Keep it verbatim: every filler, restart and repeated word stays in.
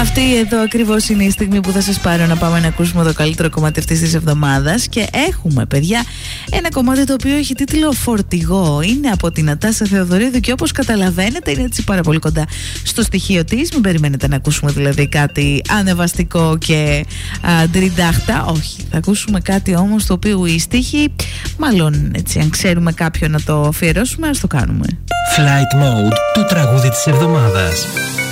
Αυτή εδώ ακριβώς είναι η στιγμή που θα σας πάρω να πάμε να ακούσουμε το καλύτερο κομμάτι αυτής της εβδομάδας. Και έχουμε, παιδιά, ένα κομμάτι το οποίο έχει τίτλο Φορτηγό. Είναι από την Νατάσα Θεοδωρίδου και όπως καταλαβαίνετε είναι έτσι πάρα πολύ κοντά στο στοιχείο της. Μην περιμένετε να ακούσουμε δηλαδή κάτι ανεβαστικό και α, ντριντάχτα. Όχι, θα ακούσουμε κάτι όμως το οποίο η στίχη, μάλλον έτσι, αν ξέρουμε κάποιον να το αφιερώσουμε, ας το κάνουμε. Flight Mode, το τραγούδι της εβδομάδας.